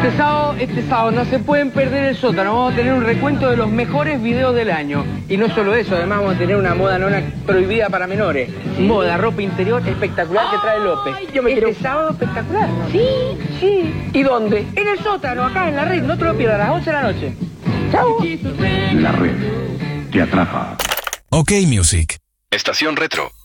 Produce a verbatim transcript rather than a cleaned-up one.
Este sábado, este sábado no se pueden perder el sótano. Vamos a tener un recuento de los mejores videos del año. Y no solo eso, además vamos a tener una moda nona prohibida para menores. ¿Sí? Moda, ropa interior espectacular que trae López. Yo me este quiero... sábado espectacular. Sí, sí. ¿Y dónde? En el sótano, acá en la red. No te lo pierdas, a las once de la noche. Chao. La red te atrapa. OK Music. Estación Retro.